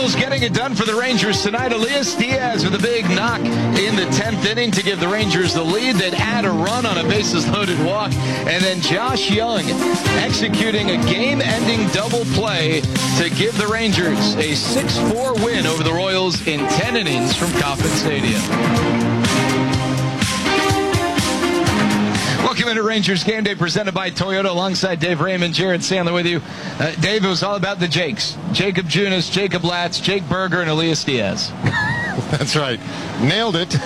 Royals getting it done for the Rangers tonight. Elias Diaz with a big knock in the 10th inning to give the Rangers the lead. They'd add a run on a bases-loaded walk. And then Josh Young executing a game-ending double play to give the Rangers a 6-4 win over the Royals in 10 innings from Kauffman Stadium. Welcome into Rangers Game Day presented by Toyota alongside Dave Raymond, Jared Sandler with you. Dave, it was all about the Jakes. Jacob Junis, Jacob Latz, Jake Berger, and Elias Diaz. That's right. Nailed it.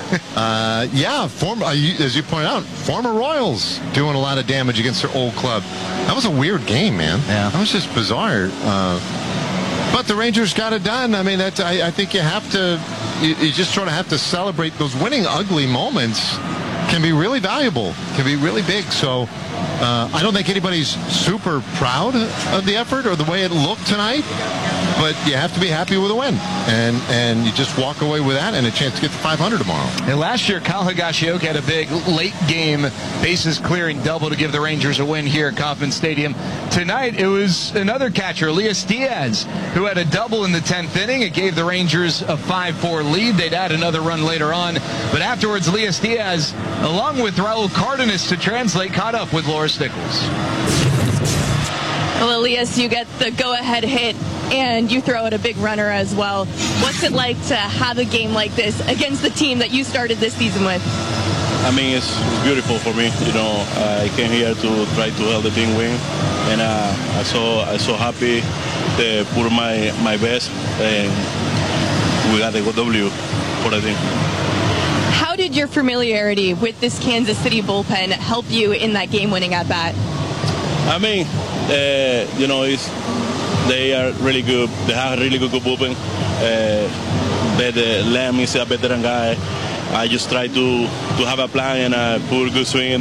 As you pointed out, former Royals doing a lot of damage against their old club. That was a weird game, man. Yeah. That was just bizarre. But the Rangers got it done. I mean, I think you have to, you just sort of have to celebrate those winning ugly moments. Can be really valuable, can be really big. So I don't think anybody's super proud of the effort or the way it looked tonight, but you have to be happy with a win. And you just walk away with that and a chance to get to 500 tomorrow. And last year, Kyle Higashioka had a big late-game bases-clearing double to give the Rangers a win here at Kauffman Stadium. Tonight, it was another catcher, Elias Diaz, who had a double in the 10th inning. It gave the Rangers a 5-4 lead. They'd add another run later on. But afterwards, Elias Diaz, along with Raul Cardenas to translate, caught up with Loris Nichols. Well, Elias, you get the go-ahead hit, and you throw out a big runner as well. What's it like to have a game like this against the team that you started this season with? I mean, it's beautiful for me. You know, I came here to try to help the team win, and I'm so happy to put my best, and we got the W for the team. How did your familiarity with this Kansas City bullpen help you in that game-winning at-bat? I mean, you know, they are really good. They have a really good bullpen. But Lamb is a veteran guy. I just try to have a plan and put a good swing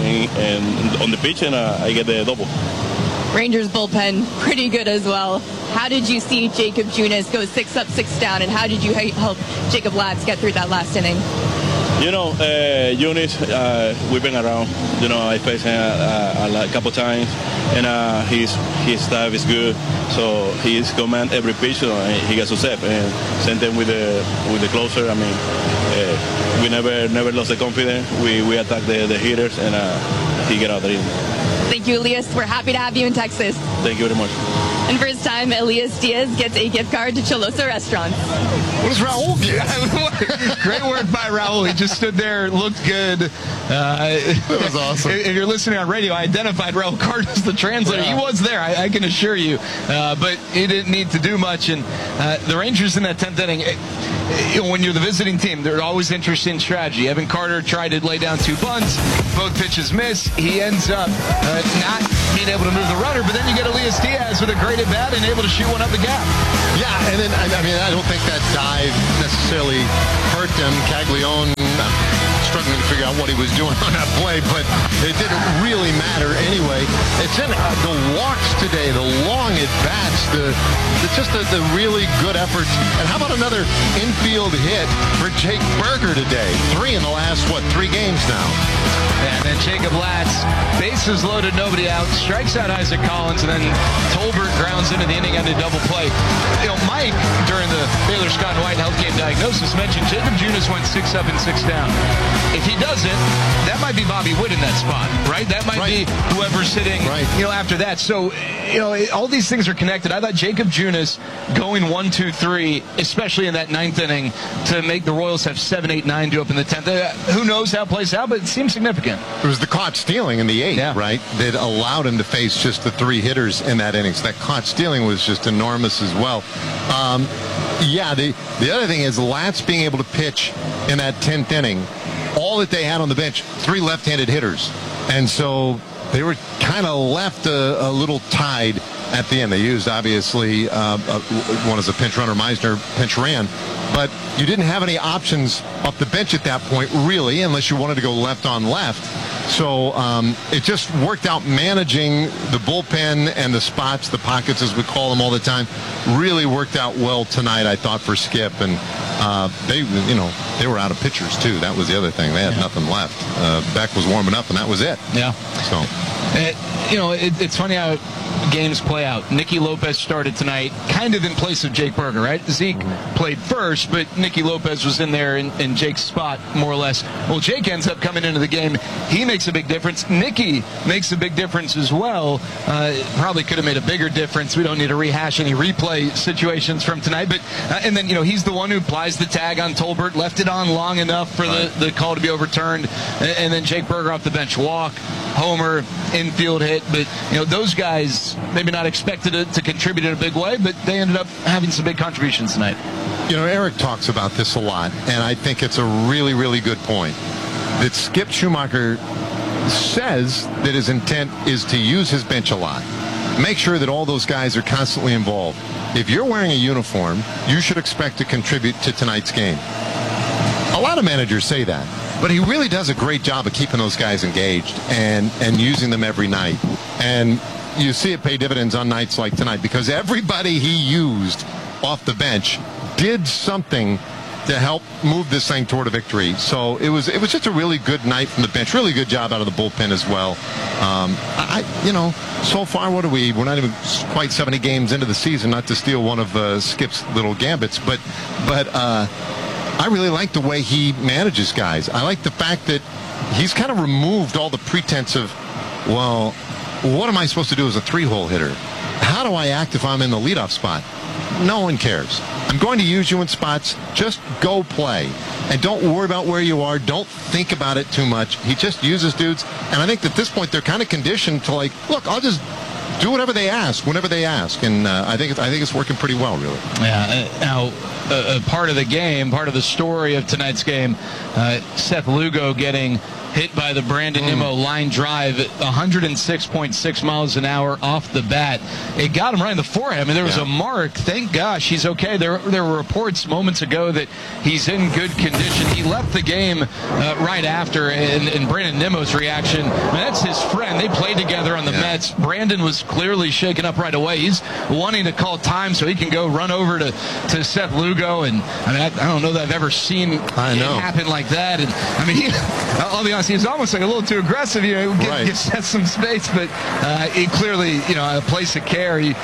and on the pitch, and I get the double. Rangers bullpen pretty good as well. How did you see Jacob Junis go 6 up, 6 down, and how did you help Jacob Latz get through that last inning? You know, Junis, we've been around. You know, I faced him a couple times, and his stuff is good. So he's command every pitch, so he gets upset. And same thing with the closer. I mean, we never lost the confidence. We attack the hitters, and he get out the inning. Thank you, Elias. We're happy to have you in Texas. Thank you very much. And for his time, Elias Diaz gets a gift card to Cholosa Restaurants. What does Raul get? Great work by Raul. He just stood there, looked good. That was awesome. If you're listening on radio, I identified Raul Cardenas, the translator. Yeah. He was there, I can assure you. But he didn't need to do much. And the Rangers in that 10th inning, when you're the visiting team, they're always interested in strategy. Evan Carter tried to lay down 2 bunts. Both pitches miss. He ends up not being able to move the runner. But then you get Elias Diaz with a great at-bat and able to shoot one up the gap. Yeah, and then, I mean, I don't think that dive necessarily hurt them. Caglione struggling to figure out what he was doing on that play, but it didn't really matter anyway. It's in the walks today, the long at-bats, the really good efforts. And how about another infield hit for Jake Berger today? 3 in the last, 3 games now? And then Jacob Latz, bases loaded, nobody out, strikes out Isaac Collins, and then Tolbert grounds into the inning-ended double play. You know, Mike, during the Baylor Scott and White health game diagnosis, mentioned Jacob Junis went 6 up and 6 down. If he doesn't, that might be Bobby Wood in that spot, right? That might be whoever's sitting, after that. So, all these things are connected. I thought Jacob Junis going 1, 2, 3, especially in that 9th inning, to make the Royals have 7, 8, 9 due up in the 10th. Who knows how it plays out, but it seems significant. It was the caught stealing in the 8th, right? That allowed him to face just the 3 hitters in that inning. So that caught stealing was just enormous as well. The other thing is Latz being able to pitch in that 10th inning. All that they had on the bench, 3 left-handed hitters. And so they were kind of left a little tied at the end. They used, obviously, one as a pinch runner. Meisner pinch ran. But you didn't have any options off the bench at that point, really, unless you wanted to go left on left. So it just worked out managing the bullpen and the spots, the pockets, as we call them all the time. Really worked out well tonight, I thought, for Skip. And they were out of pitchers, too. That was the other thing. They had nothing left. Beck was warming up, and that was it. Yeah. So, it's funny how games play out. Nicky Lopez started tonight kind of in place of Jake Burger, right? Zeke played first, but Nicky Lopez was in there in Jake's spot, more or less. Well, Jake ends up coming into the game. He makes a big difference. Nicky makes a big difference as well. Probably could have made a bigger difference. We don't need to rehash any replay situations from tonight. But and then, he's the one who applies the tag on Tolbert, left it on long enough for the call to be overturned. And then Jake Burger off the bench, walk, homer, infield hit. But, those guys maybe not expected to contribute in a big way, but they ended up having some big contributions tonight. Eric talks about this a lot, and I think it's a really, really good point. That Skip Schumacher says that his intent is to use his bench a lot. Make sure that all those guys are constantly involved. If you're wearing a uniform, you should expect to contribute to tonight's game. A lot of managers say that, but he really does a great job of keeping those guys engaged and using them every night. And you see it pay dividends on nights like tonight because everybody he used off the bench did something to help move this thing toward a victory. So it was just a really good night from the bench. Really good job out of the bullpen as well. So far, what are we? We're not even quite 70 games into the season, not to steal one of Skip's little gambits, but I really like the way he manages guys. I like the fact that he's kind of removed all the pretense of, well, what am I supposed to do as a three-hole hitter? How do I act if I'm in the leadoff spot? No one cares. I'm going to use you in spots. Just go play. And don't worry about where you are. Don't think about it too much. He just uses dudes. And I think at this point, they're kind of conditioned to look, I'll just do whatever they ask, whenever they ask. And I think it's working pretty well, really. Yeah. Now, part of the game, part of the story of tonight's game, Seth Lugo getting hit by the Brandon Nimmo line drive, 106.6 miles an hour off the bat. It got him right in the forehead. I mean, there was a mark. Thank gosh he's okay. There were reports moments ago that he's in good condition. He left the game right after, and Brandon Nimmo's reaction, that's his friend. They played together on the Mets. Brandon was clearly shaken up right away. He's wanting to call time so he can go run over to Seth Lugo. And I don't know that I've ever seen it happen like that. And I'll be honest, he was almost a little too aggressive. Give Seth some space, but he clearly, a place of care. He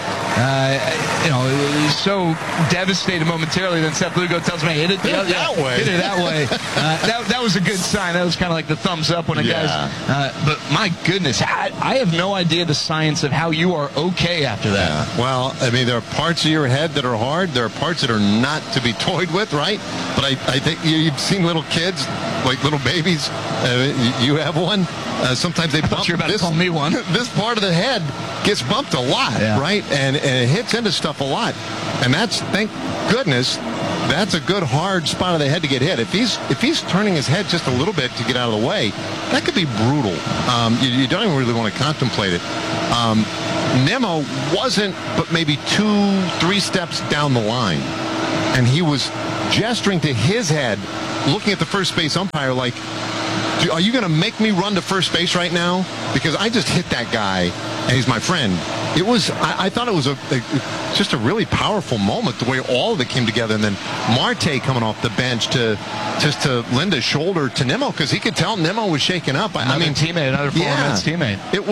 was so devastated momentarily. Then Seth Lugo tells me, hit it that way. Hit it that way. That was a good sign. That was kind of like the thumbs up when a guy's. But my goodness, I have no idea the science of how you are okay after that. Yeah. Well, there are parts of your head that are hard. There are parts that are not to be toyed with, right? But I think you've seen little kids, like little babies. You have one. Sometimes they bump. You're about to call me one. This part of the head gets bumped a lot, right? And it hits into stuff a lot. And thank goodness, that's a good hard spot of the head to get hit. If he's turning his head just a little bit to get out of the way, that could be brutal. You don't even really want to contemplate it. Nimmo wasn't, but maybe 2-3 steps down the line, and he was gesturing to his head, looking at the first base umpire like, are you going to make me run to first base right now? Because I just hit that guy, and he's my friend. It was, I thought it was just a really powerful moment, the way all of it came together. And then Marte coming off the bench to lend a shoulder to Nimmo, because he could tell Nimmo was shaking up. Another former Mets teammate. It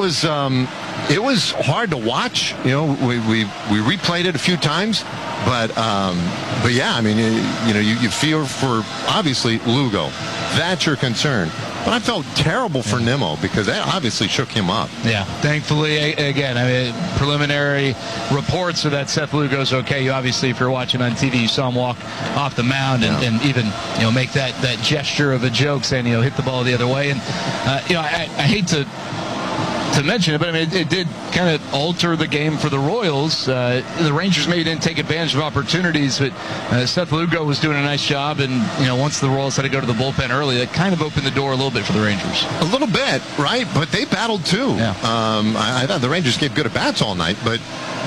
was hard to watch. We replayed it a few times. But yeah, you feel for, obviously, Lugo. That's your concern. But I felt terrible for Nimmo because that obviously shook him up. Yeah. Thankfully, again, preliminary reports are that Seth Lugo's okay. You obviously, if you're watching on TV, you saw him walk off the mound and even make that gesture of a joke saying hit the ball the other way. And I hate to mention it, but it did kind of alter the game for the Royals. The Rangers maybe didn't take advantage of opportunities, but Seth Lugo was doing a nice job, and once the Royals had to go to the bullpen early, that kind of opened the door a little bit for the Rangers. A little bit, right? But they battled too. Yeah. I thought the Rangers gave good at-bats all night, but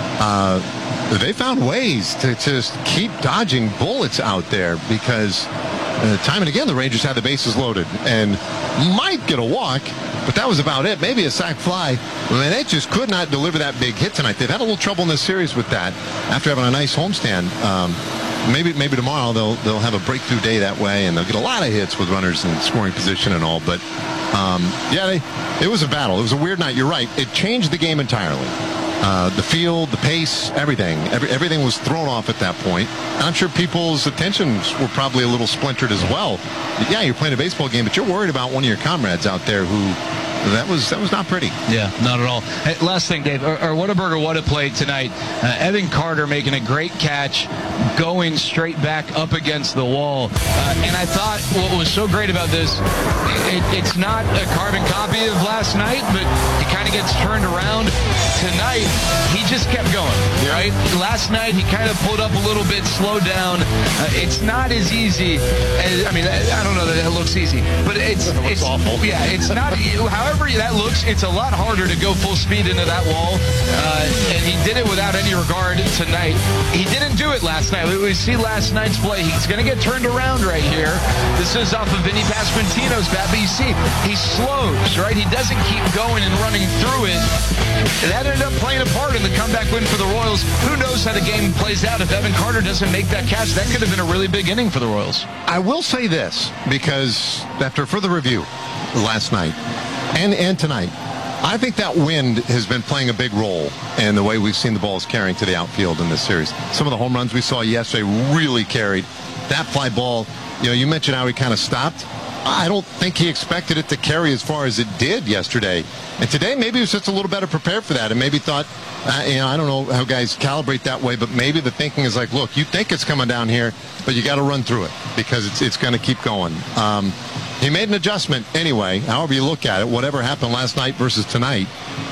they found ways to just keep dodging bullets out there because time and again the Rangers had the bases loaded and might get a walk, but that was about it. Maybe a sac fly. They just could not deliver that big hit tonight. They've had a little trouble in this series with that after having a nice homestand. maybe tomorrow they'll have a breakthrough day that way, and they'll get a lot of hits with runners in scoring position and all. But it was a battle. It was a weird night. You're right. It changed the game entirely. The field, the pace, everything was thrown off at that point. And I'm sure people's attentions were probably a little splintered as well. Yeah, you're playing a baseball game, but you're worried about one of your comrades out there who that was not pretty. Yeah, not at all. Hey, last thing, Dave, or Whataburger, what a play tonight. Evan Carter making a great catch, going straight back up against the wall. And I thought what was so great about this, it's not a carbon copy of last night, but he kind of gets turned around. Tonight, he just kept going, right? Last night, he kind of pulled up a little bit, slowed down. It's not as easy as, I don't know that it looks easy, but it's awful. Yeah, it's not, however that looks, it's a lot harder to go full speed into that wall, and he did it without any regard tonight. He didn't do it last night. We see last night's play. He's going to get turned around right here. This is off of Vinny Pasquantino's bat, but you see, he slows, right? He doesn't keep going and running through it. That ended up playing a part in the comeback win for the Royals. Who knows how the game plays out? If Evan Carter doesn't make that catch, that could have been a really big inning for the Royals. I will say this, because after further review last night and tonight, I think that wind has been playing a big role in the way we've seen the balls carrying to the outfield in this series. Some of the home runs we saw yesterday really carried. That fly ball, you mentioned how he kind of stopped. I don't think he expected it to carry as far as it did yesterday. And today, maybe he was just a little better prepared for that and maybe thought, I don't know how guys calibrate that way, but maybe the thinking is like, look, you think it's coming down here, but you got to run through it because it's going to keep going. He made an adjustment anyway, however you look at it, whatever happened last night versus tonight.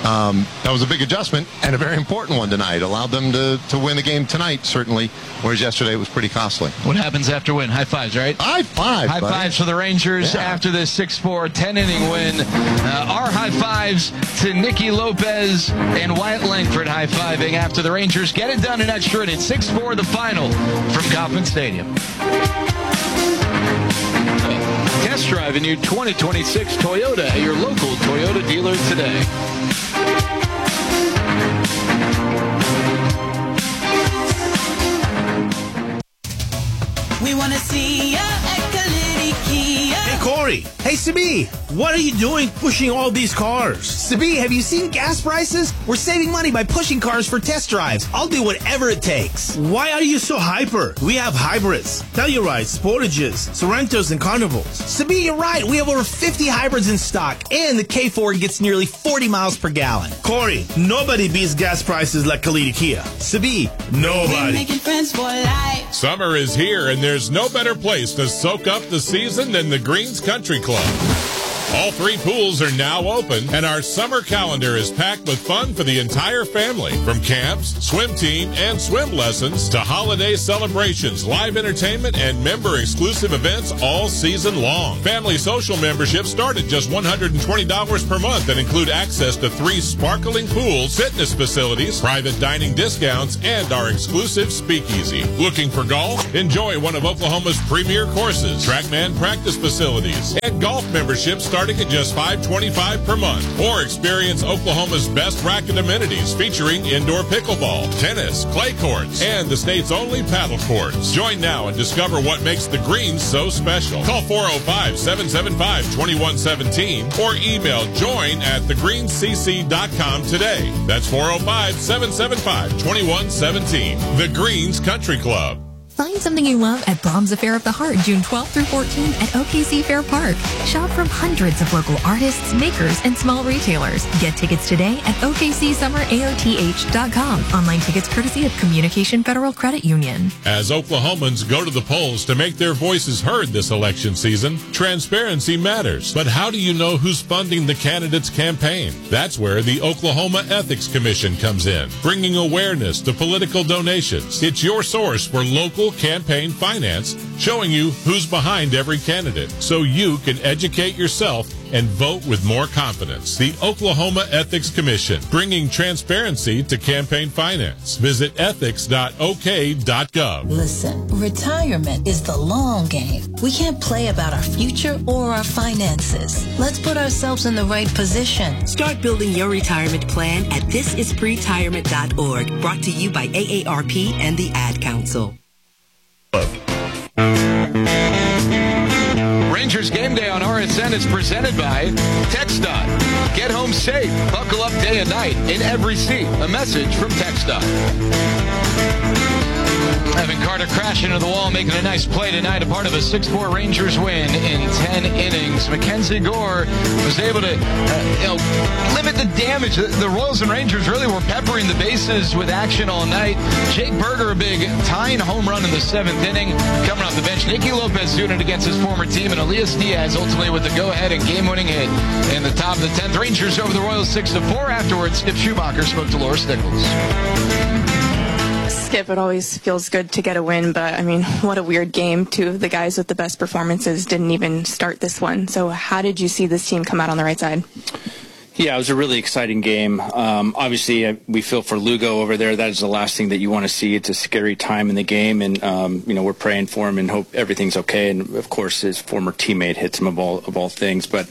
That was a big adjustment and a very important one tonight. Allowed them to win the game tonight, certainly, whereas yesterday it was pretty costly. What happens after win? High fives, right? High five, High fives for the Rangers after this 6-4, 10-inning win. Our high fives to Nicky Lopez and Wyatt Langford high-fiving after the Rangers get it done in extra innings. 6-4, the final from Kauffman Stadium. Test drive a new 2026 Toyota at your local Toyota dealer today. We want to see ya at Kalidi Kia. Hey, Corey. Hey, Sabi. What are you doing pushing all these cars? Sabi, have you seen gas prices? We're saving money by pushing cars for test drives. I'll do whatever it takes. Why are you so hyper? We have hybrids, Tellurides, Sportages, Sorrentos, and Carnivals. Sabi, you're right. We have over 50 hybrids in stock, and the K4 gets nearly 40 miles per gallon. Corey, nobody beats gas prices like Kalidi Kia. Sabi, nobody. Making friends for life. Summer is here, and there's no better place to soak up the season than the Greens Country Club. All 3 pools are now open, and our summer calendar is packed with fun for the entire family. From camps, swim team, and swim lessons to holiday celebrations, live entertainment, and member-exclusive events all season long. Family social memberships start at just $120 per month and include access to 3 sparkling pools, fitness facilities, private dining discounts, and our exclusive speakeasy. Looking for golf? Enjoy one of Oklahoma's premier courses, TrackMan practice facilities, and golf memberships starting at just $525 per month. Or experience Oklahoma's best racket amenities featuring indoor pickleball, tennis, clay courts, and the state's only paddle courts. Join now and discover what makes the Greens so special. Call 405-775-2117 or email join@thegreenscc.com today. That's 405-775-2117. The Greens Country Club. Find something you love at Brahms Affair of the Heart, June 12th through 14th at OKC Fair Park. Shop from hundreds of local artists, makers, and small retailers. Get tickets today at OKCSummerAOTH.com. Online tickets courtesy of Communication Federal Credit Union. As Oklahomans go to the polls to make their voices heard this election season, transparency matters. But how do you know who's funding the candidate's campaign? That's where the Oklahoma Ethics Commission comes in, bringing awareness to political donations. It's your source for local campaign finance, showing you who's behind every candidate so you can educate yourself and vote with more confidence. The Oklahoma Ethics Commission, bringing transparency to campaign finance. Visit ethics.ok.gov. Listen, retirement is the long game. We can't play about our future or our finances. Let's put ourselves in the right position. Start building your retirement plan at thisispretirement.org. Brought to you by AARP and the Ad Council. Rangers Game Day on RSN is presented by TxDOT. Get home safe. Buckle up day and night in every seat. A message from TxDOT. Evan Carter crashing into the wall, making a nice play tonight, a part of a 6-4 Rangers win in 10 innings. Mackenzie Gore was able to limit the damage. The Royals and Rangers really were peppering the bases with action all night. Jake Berger, a big tying home run in the 7th inning, coming off the bench. Nicky Lopez doing it against his former team, and Elias Diaz ultimately with the go-ahead and game-winning hit in the top of the 10th. Rangers over the Royals 6-4. Afterwards, Skip Schumacher spoke to Laura Stickles. Skip, it always feels good to get a win, but I mean, what a weird game. Two of the guys with the best performances didn't even start this one. So how did you see this team come out on the right side? Yeah, it was a really exciting game. Obviously, we feel for Lugo over there. That is the last thing that you want to see. It's a scary time in the game, and we're praying for him and hope everything's okay. And of course, his former teammate hits him of all things. But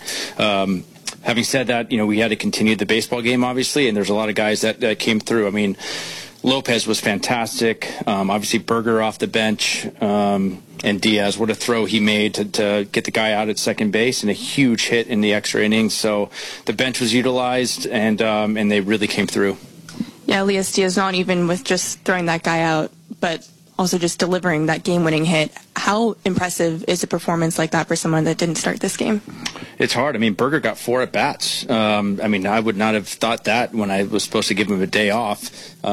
having said that, we had to continue the baseball game, obviously, and there's a lot of guys that came through. I mean, Lopez was fantastic. Obviously, Berger off the bench, and Diaz, what a throw he made to get the guy out at second base, and a huge hit in the extra innings. So the bench was utilized, and they really came through. Yeah, Elias Diaz, not even with just throwing that guy out, but also just delivering that game-winning hit. How impressive is a performance like that for someone that didn't start this game? It's hard. I mean, Berger got 4 at-bats. I would not have thought that when I was supposed to give him a day off.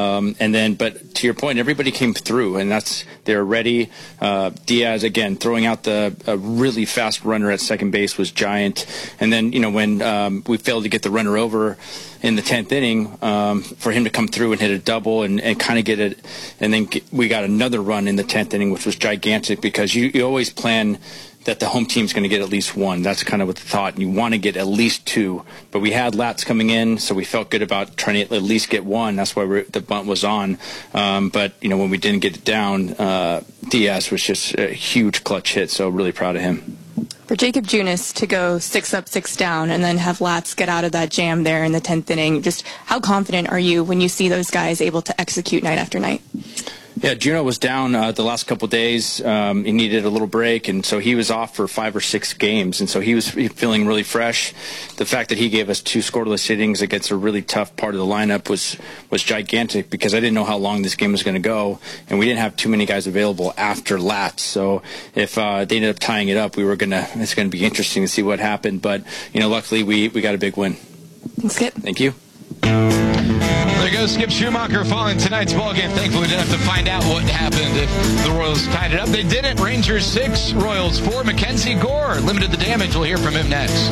But to your point, everybody came through, and they're ready. Diaz, again, throwing out a really fast runner at second base was giant. And then, when we failed to get the runner over in the 10th inning, for him to come through and hit a double and kind of get it, and then we got another run in the 10th inning, which was gigantic, because you always plan that the home team's going to get at least one. That's kind of what the thought. And you want to get at least 2. But we had Lats coming in, so we felt good about trying to at least get 1. That's why the bunt was on. But when we didn't get it down, Diaz was just a huge clutch hit, so really proud of him. For Jacob Junis to go 6 up, 6 down, and then have Lats get out of that jam there in the 10th inning, just how confident are you when you see those guys able to execute night after night? Yeah, Juno was down the last couple of days. He needed a little break, and so he was off for 5 or 6 games, and so he was feeling really fresh. The fact that he gave us 2 scoreless innings against a really tough part of the lineup was gigantic, because I didn't know how long this game was going to go, and we didn't have too many guys available after Lats. So if they ended up tying it up, it's going to be interesting to see what happened. But luckily we got a big win. Thanks, Skip. Thank you. There goes Skip Schumacher following tonight's ballgame. Thankfully, we didn't have to find out what happened if the Royals tied it up. They didn't. Rangers 6, Royals 4. Mackenzie Gore limited the damage. We'll hear from him next.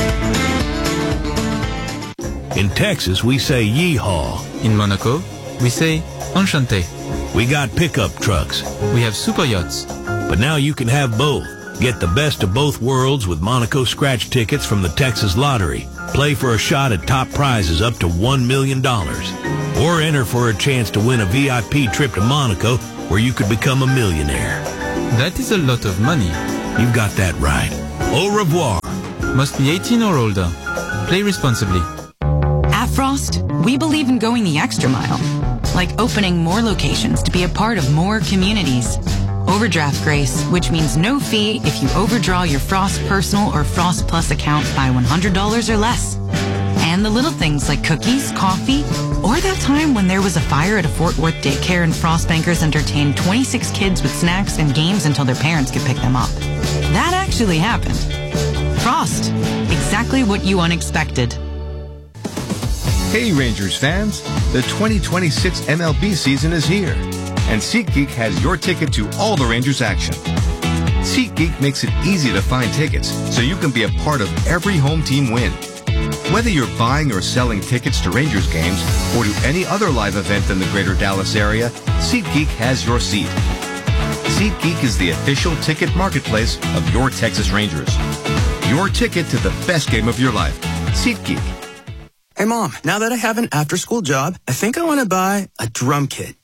In Texas, we say yeehaw. In Monaco, we say enchanté. We got pickup trucks. We have super yachts. But now you can have both. Get the best of both worlds with Monaco scratch tickets from the Texas Lottery. Play for a shot at top prizes up to $1 million. Or enter for a chance to win a VIP trip to Monaco where you could become a millionaire. That is a lot of money. You've got that right. Au revoir. Must be 18 or older. Play responsibly. At Frost, we believe in going the extra mile. Like opening more locations to be a part of more communities. Overdraft grace, which means no fee if you overdraw your Frost Personal or Frost Plus account by $100 or less. And the little things like cookies, coffee, or that time when there was a fire at a Fort Worth daycare and Frost Bankers entertained 26 kids with snacks and games until their parents could pick them up. That actually happened. Frost, exactly what you unexpected. Hey Rangers fans, the 2026 MLB season is here. And SeatGeek has your ticket to all the Rangers action. SeatGeek makes it easy to find tickets so you can be a part of every home team win. Whether you're buying or selling tickets to Rangers games or to any other live event in the greater Dallas area, SeatGeek has your seat. SeatGeek is the official ticket marketplace of your Texas Rangers. Your ticket to the best game of your life. SeatGeek. Hey Mom, now that I have an after-school job, I think I want to buy a drum kit.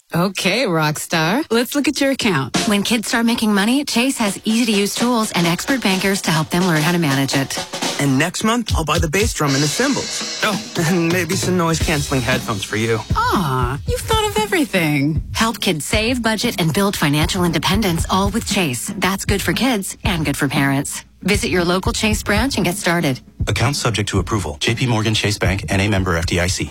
Okay, Rockstar. Let's look at your account. When kids start making money, Chase has easy-to-use tools and expert bankers to help them learn how to manage it. And next month, I'll buy the bass drum and the cymbals. Oh, and maybe some noise-canceling headphones for you. Aw, you've thought of everything. Help kids save, budget, and build financial independence, all with Chase. That's good for kids and good for parents. Visit your local Chase branch and get started. Account subject to approval. JP Morgan Chase Bank and a member FDIC.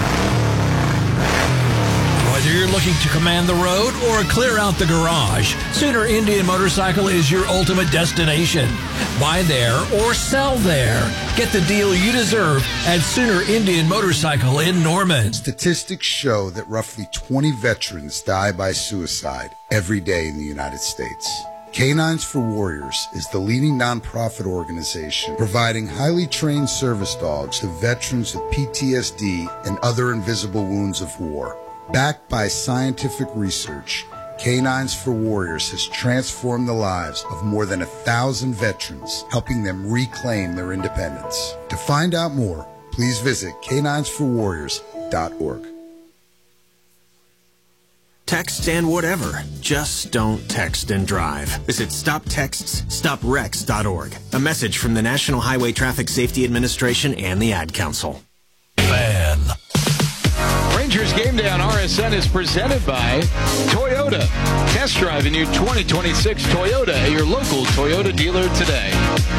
Whether you're looking to command the road or clear out the garage, Sooner Indian Motorcycle is your ultimate destination. Buy there or sell there. Get the deal you deserve at Sooner Indian Motorcycle in Norman. Statistics show that roughly 20 veterans die by suicide every day in the United States. Canines for Warriors is the leading nonprofit organization providing highly trained service dogs to veterans with PTSD and other invisible wounds of war. Backed by scientific research, Canines for Warriors has transformed the lives of more than 1,000 veterans, helping them reclaim their independence. To find out more, please visit caninesforwarriors.org. Text and whatever. Just don't text and drive. Visit StopTextsStopWrecks.org. A message from the National Highway Traffic Safety Administration and the Ad Council. Fan. Rangers Game Day on RSN is presented by Toyota. Test drive a new 2026 Toyota at your local Toyota dealer today.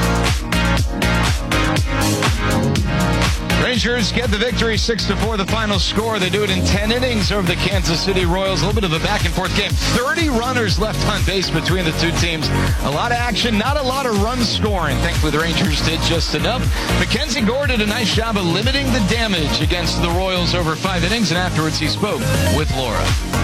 Rangers get the victory 6-4, the final score. They do it in 10 innings over the Kansas City Royals. A little bit of a back-and-forth game. 30 runners left on base between the two teams. A lot of action, not a lot of run scoring. Thankfully, the Rangers did just enough. Mackenzie Gore did a nice job of limiting the damage against the Royals over 5 innings, and afterwards he spoke with Laura.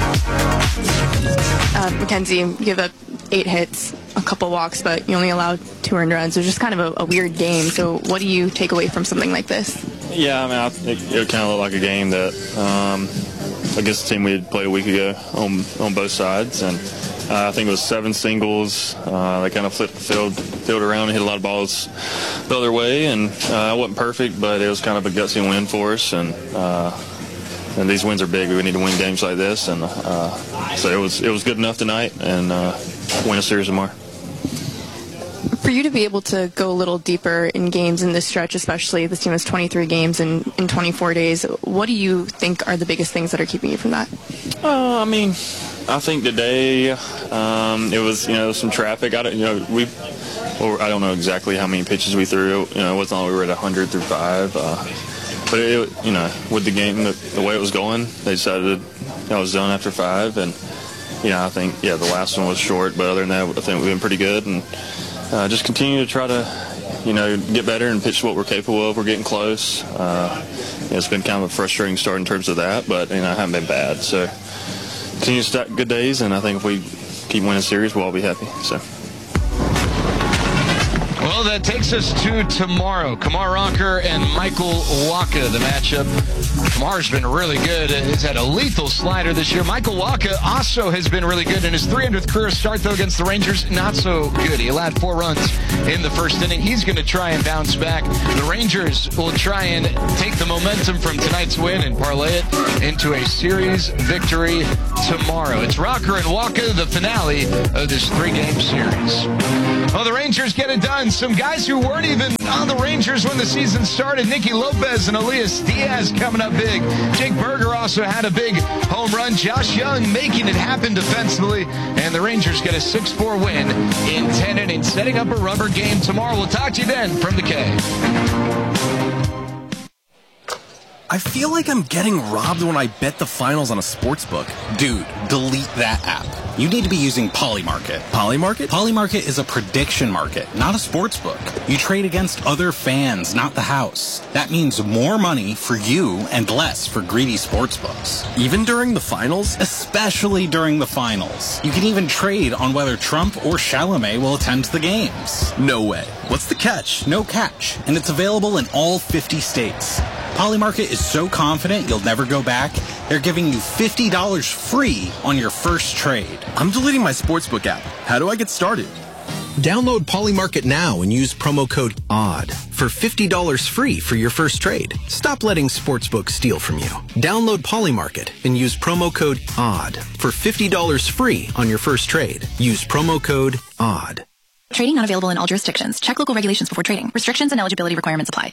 Mackenzie, you give up 8 hits, a couple walks, but you only allowed 2 earned runs. It was just kind of a weird game. So what do you take away from something like this? Yeah, I mean, it kind of looked like a game that against the team we had played a week ago on both sides, and I think it was 7 singles. They kind of flipped the field around and hit a lot of balls the other way, and it wasn't perfect, but it was kind of a gutsy win for us, and these wins are big. We need to win games like this, and so it was good enough tonight, and win a series tomorrow. For you to be able to go a little deeper in games in this stretch, especially this team has 23 games in 24 days, what do you think are the biggest things that are keeping you from that? I mean, I think today it was some traffic. I don't know exactly how many pitches we threw. It wasn't like we were at 100 through 5. But with the game the way it was going, they decided I was done after 5, and I think the last one was short. But other than that, I think we've been pretty good, and just continue to try to get better and pitch what we're capable of. We're getting close. It's been kind of a frustrating start in terms of that, but I haven't been bad. So continue to stack good days, and I think if we keep winning series, we'll all be happy. So. Well, that takes us to tomorrow. Kumar Rocker and Michael Wacha, the matchup. Kumar's been really good. He's had a lethal slider this year. Michael Wacha also has been really good. In his 300th career start, though, against the Rangers, not so good. He allowed 4 runs in the first inning. He's going to try and bounce back. The Rangers will try and take the momentum from tonight's win and parlay it into a series victory tomorrow. It's Rocker and Wacha, the finale of this 3-game series. Well, the Rangers get it done. Some guys who weren't even on the Rangers when the season started. Nicky Lopez and Elias Diaz coming up big. Jake Berger also had a big home run. Josh Young making it happen defensively. And the Rangers get a 6-4 win in 10 innings, setting up a rubber game tomorrow. We'll talk to you then from the K. I feel like I'm getting robbed when I bet the finals on a sportsbook. Dude, delete that app. You need to be using Polymarket. Polymarket? Polymarket is a prediction market, not a sportsbook. You trade against other fans, not the house. That means more money for you and less for greedy sportsbooks. Even during the finals? Especially during the finals. You can even trade on whether Trump or Chalamet will attend the games. No way. What's the catch? No catch. And it's available in all 50 states. Polymarket is so confident you'll never go back, they're giving you $50 free on your first trade. I'm deleting my sportsbook app. How do I get started? Download Polymarket now and use promo code ODD for $50 free for your first trade. Stop letting sportsbooks steal from you. Download Polymarket and use promo code ODD for $50 free on your first trade. Use promo code ODD. Trading not available in all jurisdictions. Check local regulations before trading. Restrictions and eligibility requirements apply.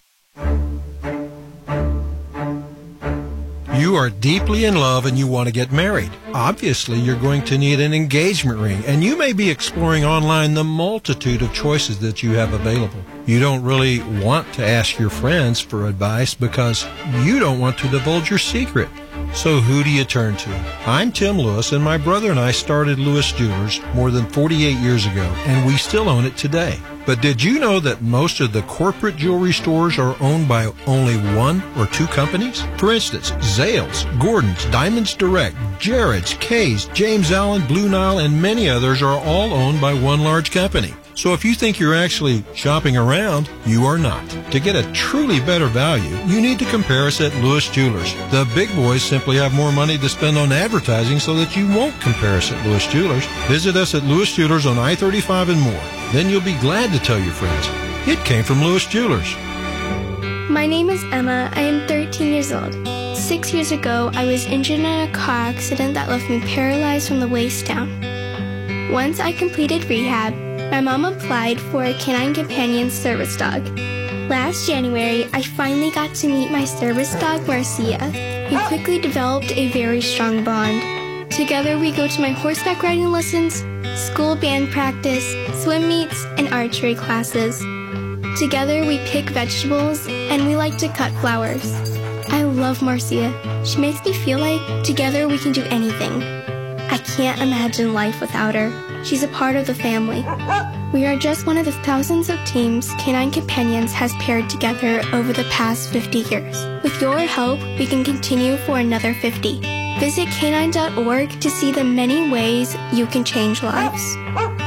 You are deeply in love and you want to get married. Obviously, you're going to need an engagement ring, and you may be exploring online the multitude of choices that you have available. You don't really want to ask your friends for advice because you don't want to divulge your secret. So who do you turn to? I'm Tim Lewis, and my brother and I started Lewis Jewelers more than 48 years ago, and we still own it today. But did you know that most of the corporate jewelry stores are owned by only one or two companies? For instance, Zales, Gordon's, Diamonds Direct, Jared's, Kay's, James Allen, Blue Nile, and many others are all owned by one large company. So if you think you're actually shopping around, you are not. To get a truly better value, you need to compare us at Lewis Jewelers. The big boys simply have more money to spend on advertising so that you won't compare us at Lewis Jewelers. Visit us at Lewis Jewelers on I-35 and more. Then you'll be glad to tell your friends. It came from Lewis Jewelers. My name is Emma. I am 13 years old. 6 years ago, I was injured in a car accident that left me paralyzed from the waist down. Once I completed rehab, my mom applied for a Canine Companion service dog. Last January, I finally got to meet my service dog, Marcia. We quickly developed a very strong bond. Together, we go to my horseback riding lessons, school band practice, swim meets, and archery classes. Together, we pick vegetables, and we like to cut flowers. I love Marcia. She makes me feel like together we can do anything. I can't imagine life without her. She's a part of the family. We are just one of the thousands of teams Canine Companions has paired together over the past 50 years. With your help, we can continue for another 50. Visit canine.org to see the many ways you can change lives.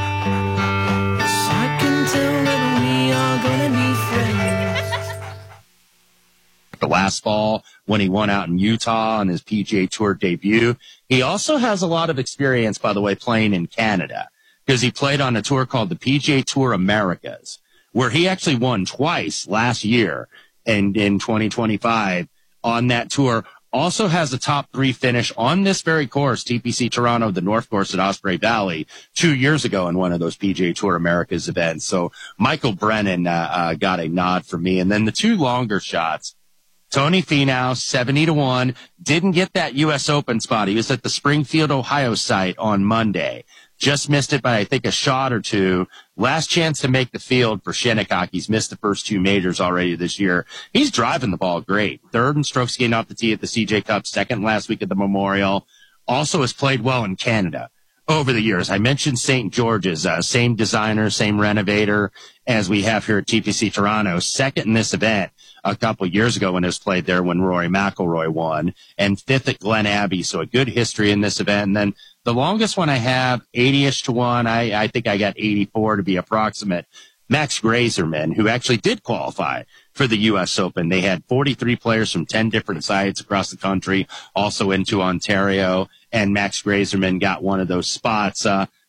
The last fall when he won out in Utah on his PGA Tour debut. He also has a lot of experience, by the way, playing in Canada because he played on a tour called the PGA Tour Americas, where he actually won twice last year and in 2025 on that tour. Also has a top 3 finish on this very course, TPC Toronto, the North Course at Osprey Valley, 2 years ago in one of those PGA Tour Americas events. So Michael Brennan got a nod for me. And then the two longer shots, Tony Finau, 70-1, didn't get that U.S. Open spot. He was at the Springfield, Ohio site on Monday. Just missed it by, I think, a shot or two. Last chance to make the field for Shinnecock. He's missed the first 2 majors already this year. He's driving the ball great. Third in strokes gained off the tee at the CJ Cup, second last week at the Memorial. Also has played well in Canada over the years. I mentioned St. George's, same designer, same renovator as we have here at TPC Toronto. Second in this event a couple years ago when it was played there when Rory McIlroy won, and 5th at Glen Abbey. So a good history in this event. And then the longest one I have, 80-ish to 1. I think I got 84 to be approximate. Max Grazerman, who actually did qualify for the U.S. Open. They had 43 players from 10 different sites across the country, also into Ontario, and Max Grazerman got one of those spots.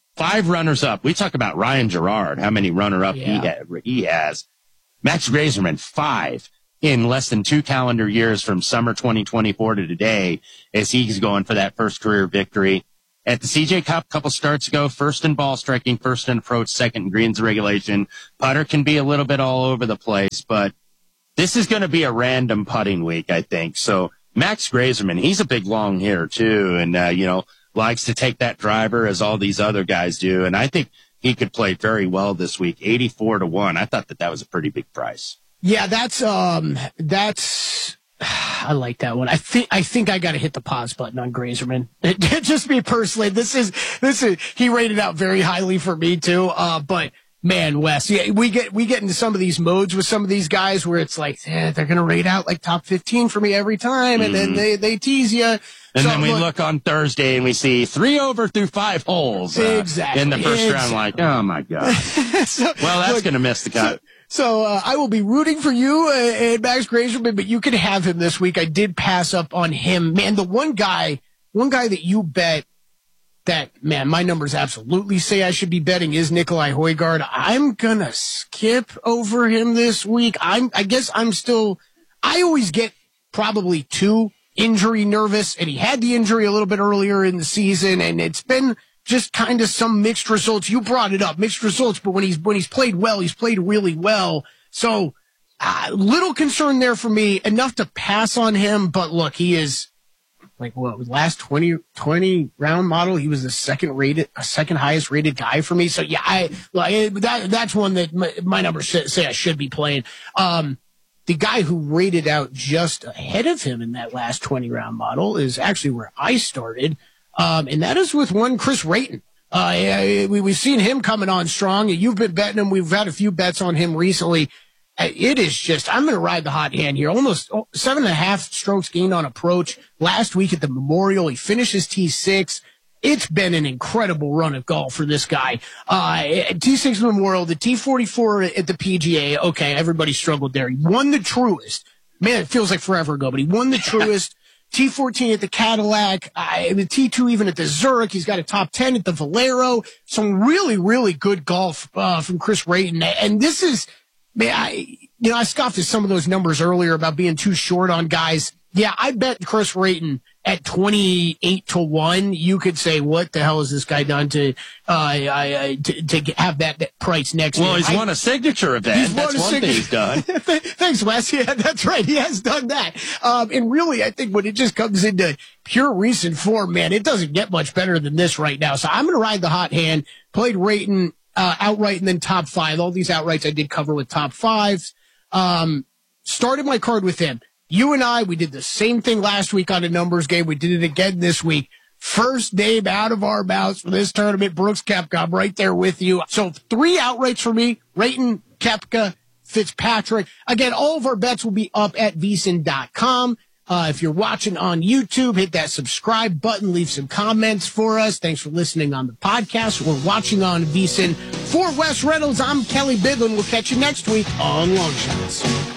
5 runners-up. We talk about Ryan Gerard, how many runner-up he has. Max Grazerman, 5 in less than 2 calendar years from summer 2024 to today as he's going for that first career victory. At the CJ Cup a couple starts ago, first in ball striking, first in approach, second in greens regulation. Putter can be a little bit all over the place, but this is going to be a random putting week, I think. So Max Grazerman, he's a big long hitter too, and, likes to take that driver as all these other guys do. And I think he could play very well this week, 84-1. I thought that was a pretty big price. Yeah, that's I like that one. I think I got to hit the pause button on Grazerman. Just me personally, this is he rated out very highly for me too. But man, Wes, yeah, we get into some of these modes with some of these guys where it's like they're gonna rate out like top 15 for me every time, and then they tease you. And then we look on Thursday and we see 3 over through 5 holes exactly in the first round. Like, oh my god! Well, that's gonna miss the cut. So I will be rooting for you and Max Grazerman, but you can have him this week. I did pass up on him. Man, the one guy that you bet that, man, my numbers absolutely say I should be betting is Nikolai Højgaard. I'm going to skip over him this week. I always get probably too injury nervous, and he had the injury a little bit earlier in the season, and it's been just kind of some mixed results. You brought it up, mixed results, but when he's played well, he's played really well. So, little concern there for me, enough to pass on him, but look, he is like last 20 round model, he was the second highest rated guy for me. So yeah, that's one that my numbers say I should be playing. The guy who rated out just ahead of him in that last 20 round model is actually where I started. And that is with one Chris Rayton. We've seen him coming on strong. You've been betting him. We've had a few bets on him recently. It is just, I'm going to ride the hot hand here. Almost 7.5 strokes gained on approach. Last week at the Memorial, he finishes T6. It's been an incredible run of golf for this guy. T6 Memorial, the T44 at the PGA. Okay, everybody struggled there. He won the Truist. Man, it feels like forever ago, but he won the Truist. T14 at the Cadillac, the T2 even at the Zurich. He's got a top 10 at the Valero. Some really, really good golf from Chris Rayton. And this is, man, I scoffed at some of those numbers earlier about being too short on guys. Yeah, I bet Chris Rayton at 28-1. You could say, what the hell has this guy done to have that price next year? Well, he's won a signature event. That's one thing he's done. Thanks, Wes. Yeah, that's right. He has done that. And really, I think when it just comes into pure recent form, man, it doesn't get much better than this right now. So I'm going to ride the hot hand. Played Rayton outright and then top 5. All these outrights I did cover with top 5s. Started my card with him. You and I, we did the same thing last week on a numbers game. We did it again this week. First name out of our mouths for this tournament, Brooks Koepka. I'm right there with you. So 3 outrights for me, Rayton, Koepka, Fitzpatrick. Again, all of our bets will be up at VSiN.com. If you're watching on YouTube, hit that subscribe button, leave some comments for us. Thanks for listening on the podcast. We're watching on VSiN. For Wes Reynolds, I'm Kelly Bidlin. We'll catch you next week on Long Shots.